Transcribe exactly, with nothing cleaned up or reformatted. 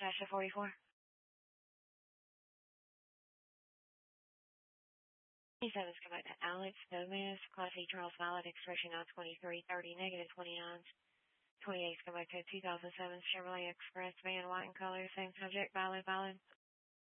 Sasha forty-four. twenty-seven is coming to Alex Gomez, Class E Charles Valid, expression nine twenty-three thirty, negative twenty-nine. twenty-eight is coming to two thousand seven Chevrolet Express, van, white in color, same subject, valid, valid.